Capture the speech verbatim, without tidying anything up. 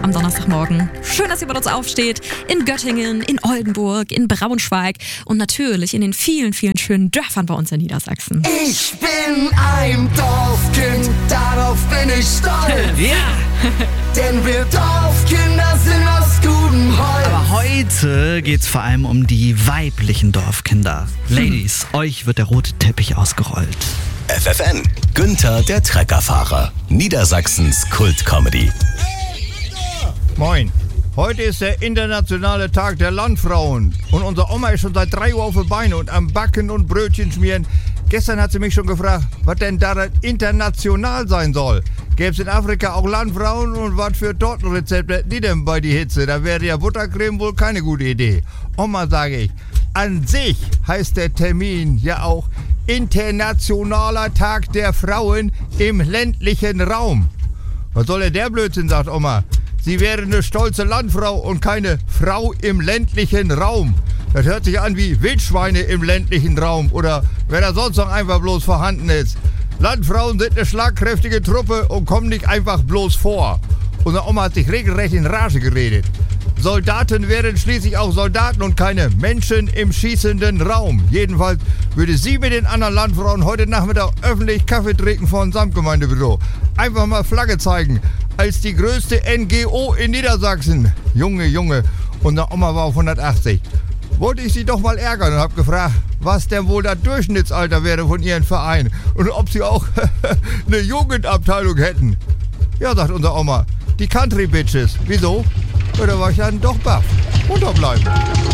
am Donnerstagmorgen. Schön, dass ihr bei uns aufsteht. In Göttingen, in Oldenburg, in Braunschweig und natürlich in den vielen, vielen schönen Dörfern bei uns in Niedersachsen. Ich bin ein Dorfkind, darauf bin ich stolz. Ja! Denn wir Dorfkinder sind aus gutem Holz. Aber heute geht's vor allem um die weiblichen Dorfkinder. Ladies, euch wird der rote Teppich ausgerollt. F F N, Günther der Treckerfahrer, Niedersachsens Kult-Comedy. Moin, heute ist der internationale Tag der Landfrauen und unsere Oma ist schon seit drei Uhr auf die Beine und am Backen und Brötchen schmieren. Gestern hat sie mich schon gefragt, was denn daran international sein soll. Gäbe es in Afrika auch Landfrauen und was für Tortenrezepte hätten die denn bei die Hitze? Da wäre ja Buttercreme wohl keine gute Idee. Oma, sage ich, an sich heißt der Termin ja auch Internationaler Tag der Frauen im ländlichen Raum. Was soll denn der Blödsinn, sagt Oma. Sie wäre eine stolze Landfrau und keine Frau im ländlichen Raum. Das hört sich an wie Wildschweine im ländlichen Raum oder wer da sonst noch einfach bloß vorhanden ist. Landfrauen sind eine schlagkräftige Truppe und kommen nicht einfach bloß vor. Unsere Oma hat sich regelrecht in Rage geredet. Soldaten wären schließlich auch Soldaten und keine Menschen im schießenden Raum. Jedenfalls würde sie mit den anderen Landfrauen heute Nachmittag öffentlich Kaffee trinken vor dem Samtgemeindebüro. Einfach mal Flagge zeigen. Als die größte N G O in Niedersachsen. Junge, Junge. Unsere Oma war auf hundertachtzig. Wollte ich sie doch mal ärgern und habe gefragt, was denn wohl das Durchschnittsalter wäre von ihrem Verein und ob sie auch eine Jugendabteilung hätten. Ja, sagt unsere Oma, die Country Bitches. Wieso? Ja, da war ich dann doch baff. Unterbleiben.